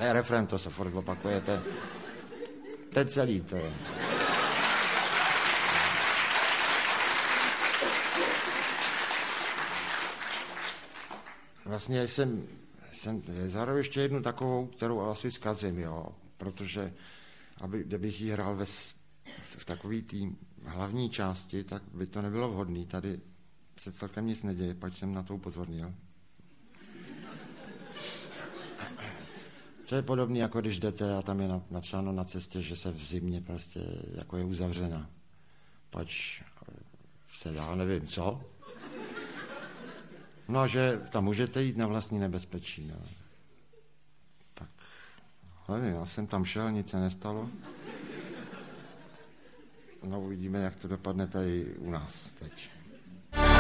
To je refrén, to se furt opakuje, to je celý, to je. Vlastně jsem zahrál ještě jednu takovou, kterou asi zkazím, jo, protože kdybych ji hrál v takový té hlavní části, tak by to nebylo vhodné. Tady se celkem nic neděje, pač jsem na to upozornil. To je podobné, jako když jdete a tam je napsáno na cestě, že se v zimě prostě jako je uzavřena. Pač se dá, nevím co. No, že tam můžete jít na vlastní nebezpečí. No. Tak, nevím, já jsem tam šel, nic se nestalo. No, uvidíme, jak to dopadne tady u nás teď.